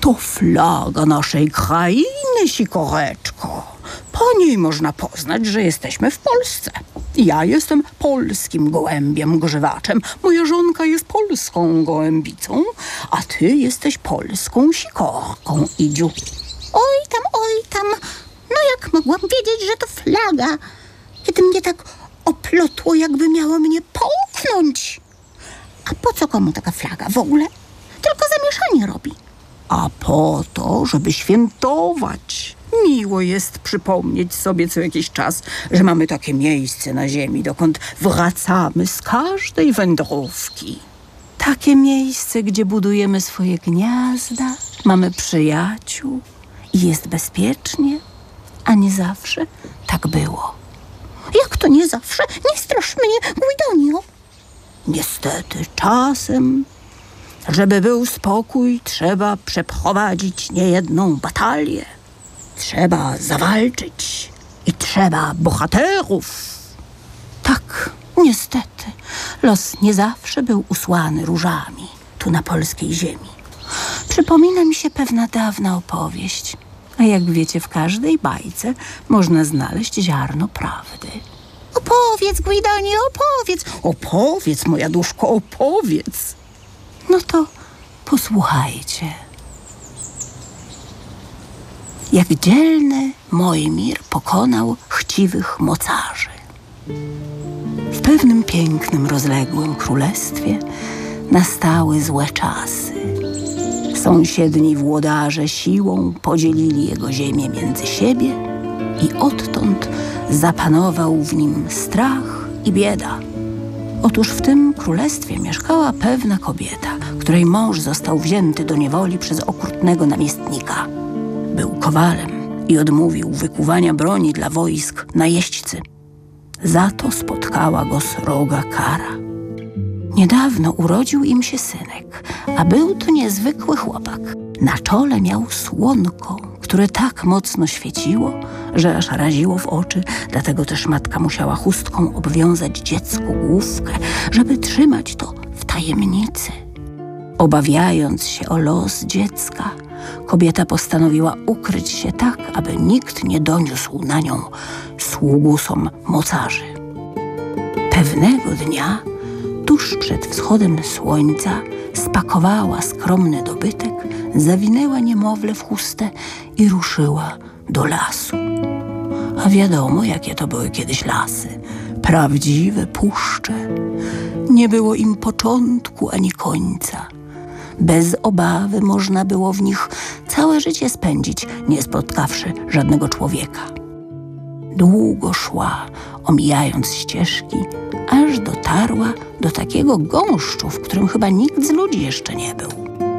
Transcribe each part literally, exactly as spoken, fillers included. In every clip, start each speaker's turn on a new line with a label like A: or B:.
A: To flaga naszej krainy, Sikoreczko. Po niej można poznać, że jesteśmy w Polsce. Ja jestem polskim gołębiem grzywaczem. Moja żonka jest polską gołębicą, a ty jesteś polską sikorką, Idziu.
B: Oj tam, oj tam. No jak mogłam wiedzieć, że to flaga, kiedy mnie tak oplotło, jakby miało mnie połknąć. A po co komu taka flaga w ogóle? Tylko zamieszanie robi.
A: A po to, żeby świętować. Miło jest przypomnieć sobie co jakiś czas, że mamy takie miejsce na ziemi, dokąd wracamy z każdej wędrówki. Takie miejsce, gdzie budujemy swoje gniazda, mamy przyjaciół i jest bezpiecznie, a nie zawsze tak było.
B: Jak to nie zawsze? Nie strasz mnie, Guidonio.
A: Niestety, czasem, żeby był spokój, trzeba przeprowadzić niejedną batalię. Trzeba zawalczyć i trzeba bohaterów. Tak, niestety, los nie zawsze był usłany różami tu na polskiej ziemi. Przypomina mi się pewna dawna opowieść, a jak wiecie, w każdej bajce można znaleźć ziarno prawdy.
B: Opowiedz, Guidonio, opowiedz.
A: Opowiedz, moja duszko, opowiedz. No to posłuchajcie. Jak dzielny Mojmir pokonał chciwych mocarzy. W pewnym pięknym, rozległym królestwie nastały złe czasy. Sąsiedni włodarze siłą podzielili jego ziemię między siebie i odtąd zapanował w nim strach i bieda. Otóż w tym królestwie mieszkała pewna kobieta, której mąż został wzięty do niewoli przez okrutnego namiestnika. Był kowalem i odmówił wykuwania broni dla wojsk najeźdźcy. Za to spotkała go sroga kara. Niedawno urodził im się synek, a był to niezwykły chłopak. Na czole miał słonko, które tak mocno świeciło, że aż raziło w oczy, dlatego też matka musiała chustką obwiązać dziecku główkę, żeby trzymać to w tajemnicy. Obawiając się o los dziecka, kobieta postanowiła ukryć się tak, aby nikt nie doniósł na nią sługusom mocarzy. Pewnego dnia, tuż przed wschodem słońca, spakowała skromny dobytek, zawinęła niemowlę w chustę i ruszyła do lasu. A wiadomo, jakie to były kiedyś lasy. Prawdziwe puszcze. Nie było im początku ani końca. Bez obawy można było w nich całe życie spędzić, nie spotkawszy żadnego człowieka. Długo szła, omijając ścieżki, aż dotarła do takiego gąszczu, w którym chyba nikt z ludzi jeszcze nie był.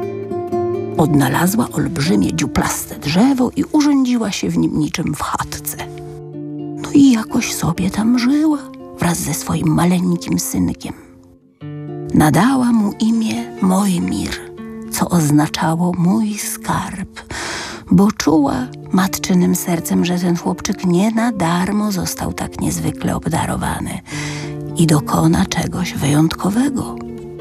A: Odnalazła olbrzymie dziuplaste drzewo i urządziła się w nim niczym w chatce. No i jakoś sobie tam żyła wraz ze swoim maleńkim synkiem. Nadała mu imię Mojmir, co oznaczało mój skarb, bo czuła matczynym sercem, że ten chłopczyk nie na darmo został tak niezwykle obdarowany i dokona czegoś wyjątkowego.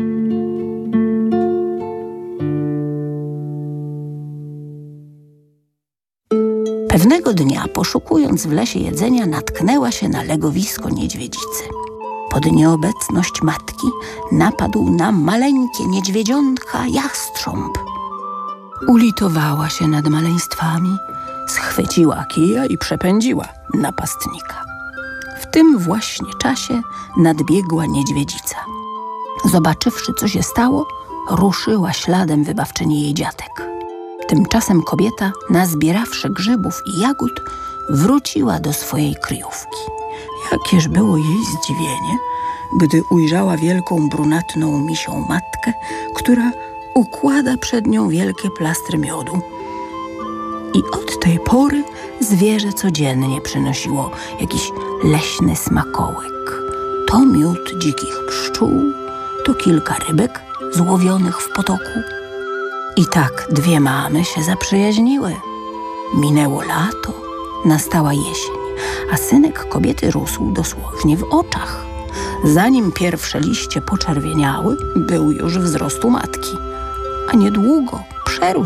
A: Pewnego dnia, poszukując w lesie jedzenia, natknęła się na legowisko niedźwiedzicy. Pod nieobecność matki napadł na maleńkie niedźwiedziątka jastrząb. Ulitowała się nad maleństwami, schwyciła kija i przepędziła napastnika. W tym właśnie czasie nadbiegła niedźwiedzica. Zobaczywszy, co się stało, ruszyła śladem wybawczyni jej dziadek. Tymczasem kobieta, nazbierawszy grzybów i jagód, wróciła do swojej kryjówki. Jakież było jej zdziwienie, gdy ujrzała wielką brunatną misią matkę, która układa przed nią wielkie plastry miodu. I od tej pory zwierzę codziennie przynosiło jakiś leśny smakołek. To miód dzikich pszczół, to kilka rybek złowionych w potoku. I tak dwie mamy się zaprzyjaźniły. Minęło lato, nastała jesień, a synek kobiety rósł dosłownie w oczach. Zanim pierwsze liście poczerwieniały, był już wzrostu matki, a niedługo przerósł